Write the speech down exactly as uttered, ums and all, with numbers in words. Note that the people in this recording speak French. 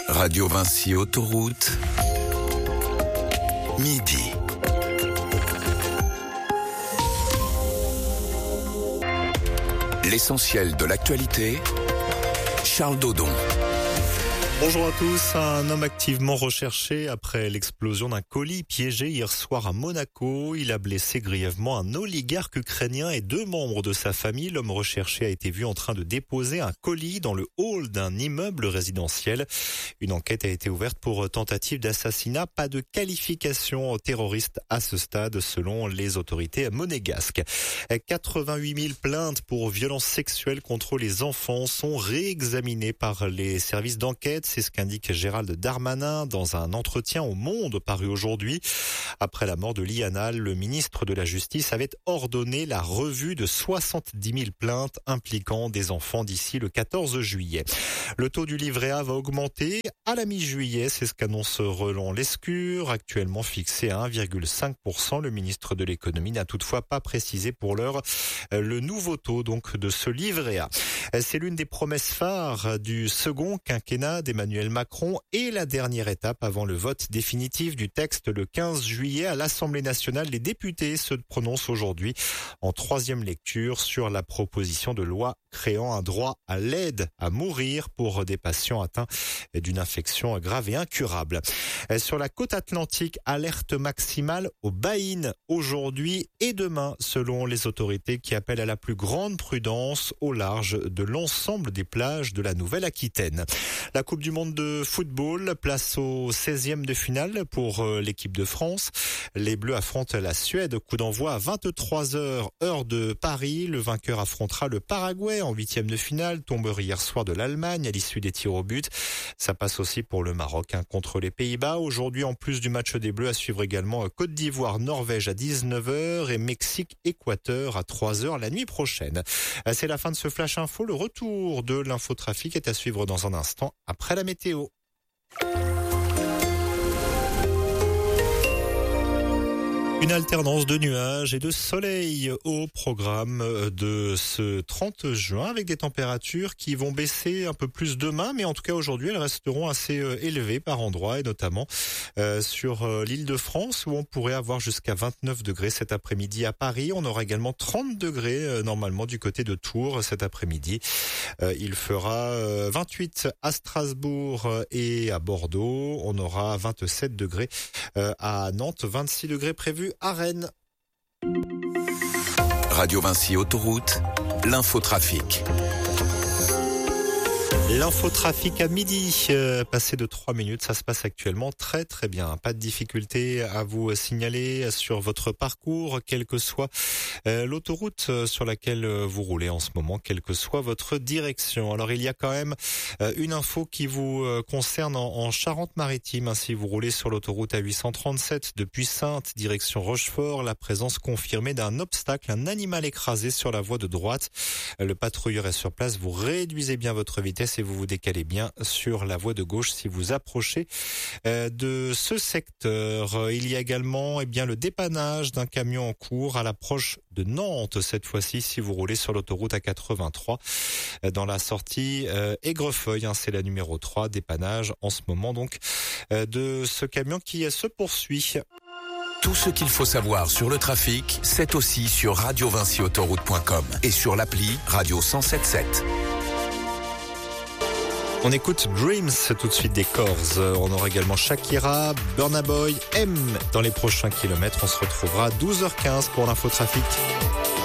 Radio Vinci Autoroute, midi. L'essentiel de l'actualité, Charles Dodon. Bonjour à tous. Un homme activement recherché après l'explosion d'un colis piégé hier soir à Monaco. Il a blessé grièvement un oligarque ukrainien et deux membres de sa famille. L'homme recherché a été vu en train de déposer un colis dans le hall d'un immeuble résidentiel. Une enquête a été ouverte pour tentative d'assassinat. Pas de qualification terroriste à ce stade selon les autorités monégasques. quatre-vingt-huit mille plaintes pour violences sexuelles contre les enfants sont réexaminées par les services d'enquête. C'est ce qu'indique Gérald Darmanin dans un entretien au Monde paru aujourd'hui. Après la mort de Liana, le ministre de la Justice avait ordonné la revue de soixante-dix mille plaintes impliquant des enfants d'ici le quatorze juillet. Le taux du livret A va augmenter à la mi-juillet, c'est ce qu'annonce Roland Lescure, actuellement fixé à un virgule cinq pour cent. Le ministre de l'économie n'a toutefois pas précisé pour l'heure le nouveau taux donc de ce livret A. C'est l'une des promesses phares du second quinquennat d'Emmanuel Macron et la dernière étape avant le vote définitif du texte le quinze juillet à l'Assemblée nationale. Les députés se prononcent aujourd'hui en troisième lecture sur la proposition de loi créant un droit à l'aide à mourir pour des patients atteints d'une infection grave et incurable. Sur la côte atlantique, alerte maximale aux baïnes aujourd'hui et demain selon les autorités qui appellent à la plus grande prudence au large de l'ensemble des plages de la Nouvelle-Aquitaine. La Coupe du monde de football, place au seizième de finale pour l'équipe de France. Les Bleus affrontent la Suède, coup d'envoi à vingt-trois heures, heure de Paris. Le vainqueur affrontera le Paraguay en huitième de finale, tombeur hier soir de l'Allemagne à l'issue des tirs au but. Ça passe aussi pour le Maroc hein, contre les Pays-Bas. Aujourd'hui, en plus du match des Bleus, à suivre également Côte d'Ivoire, Norvège à dix-neuf heures et Mexique, Équateur à trois heures la nuit prochaine. C'est la fin de ce Flash Info. Le retour de l'infotrafic est à suivre dans un instant après la météo. Une alternance de nuages et de soleil au programme de ce trente juin avec des températures qui vont baisser un peu plus demain, mais en tout cas aujourd'hui elles resteront assez élevées par endroits et notamment euh, sur euh, l'île de France où on pourrait avoir jusqu'à vingt-neuf degrés cet après-midi à Paris. On aura également trente degrés euh, normalement du côté de Tours cet après-midi. Euh, il fera euh, vingt-huit à Strasbourg et à Bordeaux. On aura vingt-sept degrés euh, à Nantes, vingt-six degrés prévus à Rennes. Radio Vinci Autoroute, l'infotrafic. L'infotrafic à midi, euh, passé de trois minutes, ça se passe actuellement très très bien. Pas de difficulté à vous signaler sur votre parcours, quelle que soit euh, l'autoroute sur laquelle vous roulez en ce moment, quelle que soit votre direction. Alors il y a quand même euh, une info qui vous euh, concerne en, en Charente-Maritime. Hein, si vous roulez sur l'autoroute A huit cent trente-sept depuis Saintes, direction Rochefort, la présence confirmée d'un obstacle, un animal écrasé sur la voie de droite. Le patrouilleur est sur place, vous réduisez bien votre vitesse et vous vous décalez bien sur la voie de gauche si vous approchez euh, de ce secteur. Il y a également eh bien, le dépannage d'un camion en cours à l'approche de Nantes, cette fois-ci si vous roulez sur l'autoroute A quatre-vingt-trois dans la sortie euh, Aigrefeuille, hein, c'est la numéro trois, dépannage en ce moment donc euh, de ce camion qui se poursuit. Tout ce qu'il faut savoir sur le trafic, c'est aussi sur radio vinci autoroute point com et sur l'appli Radio cent sept sept. On écoute Dreams tout de suite des Corrs. On aura également Shakira, Burna Boy, M dans les prochains kilomètres. On se retrouvera à douze heures quinze pour l'infotrafic.